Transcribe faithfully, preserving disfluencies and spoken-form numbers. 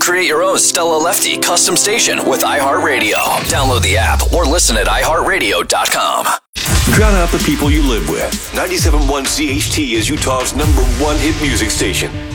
create your own Stella Lefty custom station with iHeartRadio. Download the app or listen at i heart radio dot com. Drown out the people you live with. ninety-seven point one C H T is Utah's number one hit music station.